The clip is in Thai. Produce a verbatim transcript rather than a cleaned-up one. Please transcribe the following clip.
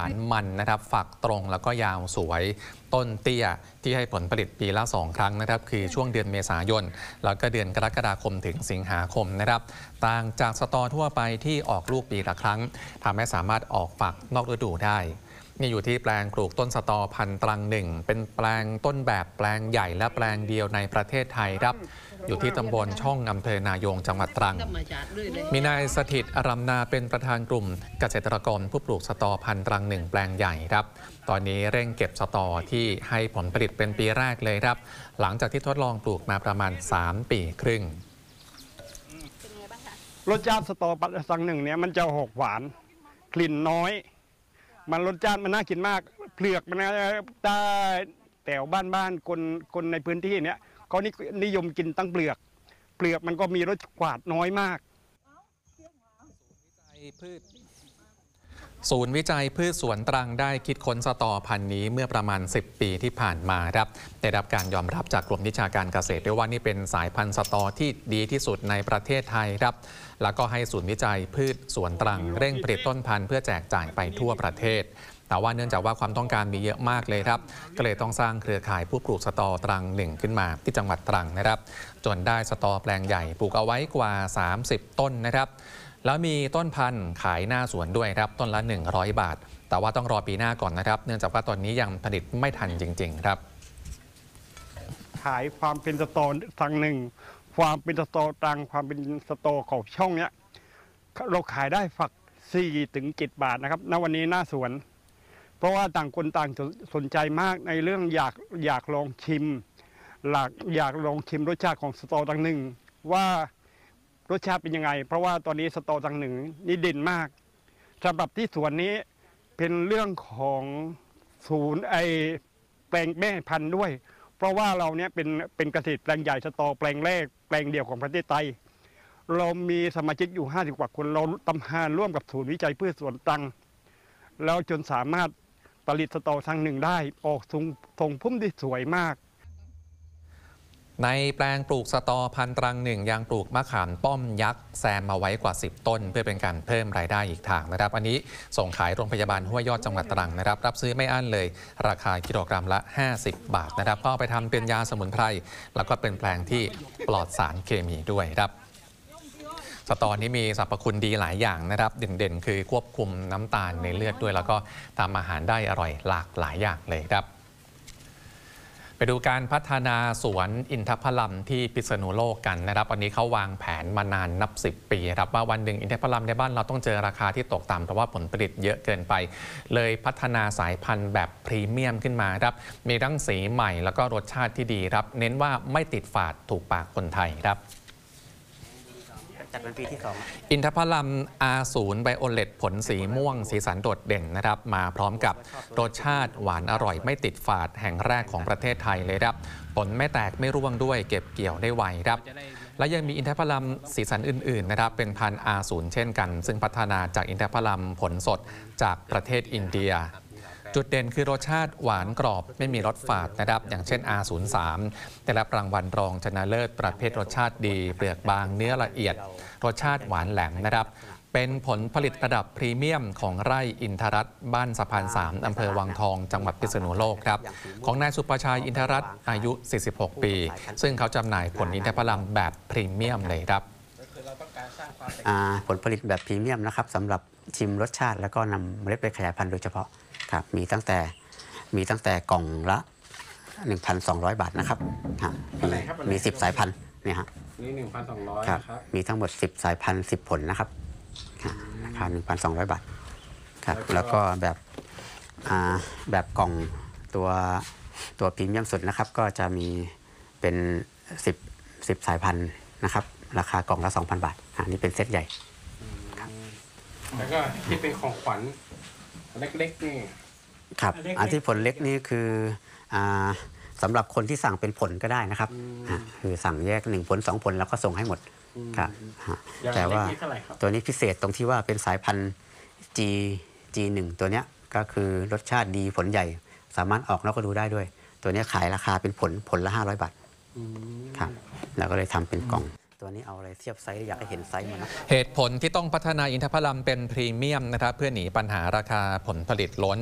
านมันนะครับฝักตรงแล้วก็ยาวสวยต้นเตี้ยที่ให้ผลผลิตปีละสองครั้งนะครับคือช่วงเดือนเมษายนแล้วก็เดือนกรกฎาคมถึงสิงหาคมนะครับต่างจากสตอทั่วไปที่ออกลูกปีละครั้งทำให้สามารถออกฝักนอกฤดูได้นี่อยู่ที่แปลงปลูกต้นสตอพันธุ์ตรังหนึ่งเป็นแปลงต้นแบบแปลงใหญ่และแปลงเดียวในประเทศไทยครับอยู่ที่ตำบลช่องอำเภอนายงจังหวัดตรังมีนายสถิตอารัมนาเป็นประธานกลุ่มเกษตรกรผู้ปลูกสตอพันธุ์ตรังหนึ่งแปลงใหญ่ครับตอนนี้เร่งเก็บสตอที่ให้ผลผลิตเป็นปีแรกเลยครับหลังจากที่ทดลองปลูกมาประมาณสามปีครึ่งรสชาติสตอพันธุ์ตรังหนึ่งเนี่ยมันจะหกหวานกลิ่นน้อยมันรสชาติมันน่ากินมากเปลือกมันนะได้แต่วบ้านๆคนคนในพื้นที่เนี้ยเขานิยมกินตั้งเปลือกเปลือกมันก็มีรสกวาดน้อยมากศูนย์วิจัยพืชสวนตรังได้คิดค้นสตอพันธุ์นี้เมื่อประมาณสิบปีที่ผ่านมาครับได้รับการยอมรับจากกลุ่มวิชาการเกษตรด้วยว่านี่เป็นสายพันธุ์สตอที่ดีที่สุดในประเทศไทยครับแล้วก็ให้ศูนย์วิจัยพืชสวนตรังเร่งผลิตต้นพันธุ์เพื่อแจกจ่ายไปทั่วประเทศแต่ว่าเนื่องจากว่าความต้องการมีเยอะมากเลยครับก็เลยต้องสร้างเครือข่ายผู้ปลูกสตอตรังหนึ่งขึ้นมาที่จังหวัดตรังนะครับจนได้สตอแปลงใหญ่ปลูกเอาไว้กว่าสามสิบต้นนะครับแล้วมีต้นพันธุ์ขายหน้าสวนด้วยครับต้นละหนึ่งร้อยบาทแต่ว่าต้องรอปีหน้าก่อนนะครับเนื่องจากว่าตอนนี้ยังผลิตไม่ทันจริงๆครับขายความเป็นสตอตรังหนึ่งความเป็นสตอตรังความเป็นสตอของช่องเนี้ยเราขายได้ฝักสี่ถึงเจ็ดบาทนะครับณวันนี้หน้าสวนเพราะว่าต่างคนต่างสนใจมากในเรื่องอยากอยากลองชิมหลักอยากลองชิมรสชาติของสตอตรังหนึ่งว่ารสชาติเป็นยังไงเพราะว่าตอนนี้สตอตรังหนึ่งนี่เด่นมากสำหรับที่สวนนี้เป็นเรื่องของศูนย์ไอแปลงแม่พันธุ์ด้วยเพราะว่าเราเนี้ยเป็นเป็นเกษตรแปลงใหญ่สตอแปลงแรกแปลงเดียวของประเทศไทยเรามีสมาชิกอยู่ห้าสิบกว่าคนเราทำงานร่วมกับศูนย์วิจัยพืชสวนตรังแล้วจนสามารถผลิตสตอทั้งหนึ่งได้ออกทรงทรงพุ่มที่สวยมากในแปลงปลูกสตอพันธุ์ตรังหนึ่งยังปลูกมะขามป้อมยักษ์แซมมาไว้กว่าสิบต้นเพื่อเป็นการเพิ่มรายได้อีกทางนะครับอันนี้ส่งขายโรงพยาบาลห้วยยอดจังหวัดตรังนะครับรับซื้อไม่อั้นเลยราคากิโลกรัมละห้าสิบบาทนะครับก็ไปทำเป็นยาสมุนไพรแล้วก็เป็นแปลงที่ปลอดสารเคมีด้วยครับสตอนี้มีสรรพคุณดีหลายอย่างนะครับเด่นๆคือควบคุมน้ำตาลในเลือดด้วยแล้วก็ทำอาหารได้อร่อยหลากหลายอย่างเลยครับไปดูการพัฒนาสวนอินทผลัมที่พิษณุโลกกันนะครับวันนี้เขาวางแผนมานานนับสิบปีครับว่าวันหนึ่งอินทผลัมในบ้านเราต้องเจอราคาที่ตกต่ำเพราะว่าผลผลิตเยอะเกินไปเลยพัฒนาสายพันธุ์แบบพรีเมียมขึ้นมาครับมีทั้งสีใหม่แล้วก็รสชาติที่ดีครับเน้นว่าไม่ติดฝาดถูกปากคนไทยครับจัดเป็นปีที่สองอินทผลัม อาร์ ศูนย์ ไบโอเลตผลสีม่วงสีสันโดดเด่นนะครับมาพร้อมกับรสชาติหวานอร่อยไม่ติดฝาดแห่งแรกของประเทศไทยเลยครับผลไม่แตกไม่ร่วงด้วยเก็บเกี่ยวได้ไวครับและยังมีอินทผลัมสีสันอื่นๆนะครับเป็นพันธุ์ อาร์ ศูนย์ เช่นกันซึ่งพัฒนาจากอินทผลัมผลสดจากประเทศอินเดียจุดเด่นคือรสชาติหวานกรอบไม่มีรสฝาดนะครับอย่างเช่น อาร์ ศูนย์ สาม ได้รับรางวัลรองชนะเลิศประเภทรสชาติดีเปลือกบางเนื้อละเอียดรสชาติหวานแหลมนะครับเป็นผลผลิตระดับพรีเมียมของไร่อินทรัตน์บ้านสะพานสามอำเภอวังทองจังหวัดพิษณุโลกครับของนายสุประชัยอินทรัตน์อายุสี่สิบหกปีซึ่งเขาจำหน่ายผลอินทผลัมแบบพรีเมียมเลยครับผลผลิตแบบพรีเมียมนะครับสำหรับชิมรสชาติแล้วก็นำเมล็ดไปขยายพันธุ์โดยเฉพาะครับมีตั้งแต่มีตั้งแต่กล่องละ หนึ่งพันสองร้อย บาทนะครับมีมีสิบสายพันธุ์เนี่ยฮะนี่ หนึ่งพันสองร้อยครับมีทั้งหมดสิบสายพันธุ์สิบผลนะครับราคา หนึ่งพันสองร้อย บาทครับแล้วก็แบบแบบกล่องตัวตัวพรีเมียมสุดนะครับก็จะมีเป็นสิบ สิบสายพันธุ์นะครับราคากล่องละ สองพัน บาทอันนี้เป็นเซตใหญ่ครับแล้วก็ที่เป็นของขวัญเล็กๆนี่ครับอันที่ผลเล็กนี่คือสำหรับคนที่สั่งเป็นผลก็ได้นะครับคือสั่งแยกหนึ่งผลสองผลแล้วก็ส่งให้หมดครับแต่ว่าตัวนี้พิเศษตรงที่ว่าเป็นสายพันธุ์ G จี หนึ่ง ตัวเนี้ยก็คือรสชาติดีผลใหญ่สามารถออกนอกฤดูได้ด้วยตัวนี้ขายราคาเป็นผลผลละห้าร้อยบาทครับแล้วก็เลยทำเป็นกล่องตัวนี้เอาอะไรเทียบไซส์อยากให้เห็นไซส์มันนะเหตุผลที่ต้องพัฒนาอินทผลัมเป็นพรีเมียมนะครับเพื่อหนีปัญหาราคาผลผลิตล้น